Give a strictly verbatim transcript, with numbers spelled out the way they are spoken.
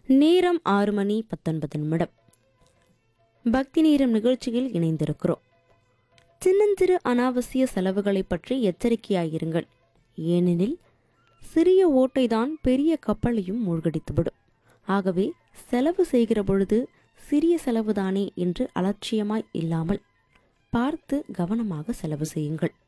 நேரம் ஆறு மணி பத்தொன்பது நிமிடம். பக்தி நேரம் நிகழ்ச்சியில் இணைந்திருக்கிறோம். சின்னஞ்சிறு அனாவசிய செலவுகளை பற்றி எச்சரிக்கையாயிருங்கள். ஏனெனில் சிறிய ஓட்டைதான் பெரிய கப்பலையும் மூழ்கடித்துவிடும். ஆகவே செலவு செய்கிற பொழுது சிறிய செலவுதானே என்று அலட்சியமாய் இல்லாமல் பார்த்து கவனமாக செலவு செய்யுங்கள்.